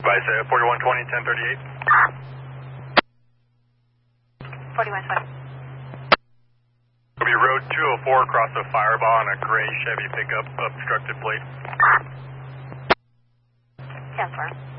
Advise 4120, 1038. 4120. It'll be Road 204 across the Fireball on a gray Chevy pickup, obstructed plate. 10-4.